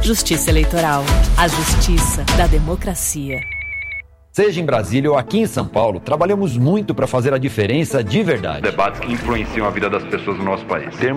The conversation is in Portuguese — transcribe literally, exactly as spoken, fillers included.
Justiça Eleitoral. A justiça da democracia. Seja em Brasília ou aqui em São Paulo, trabalhamos muito para fazer a diferença de verdade. Debates que influenciam a vida das pessoas no nosso país.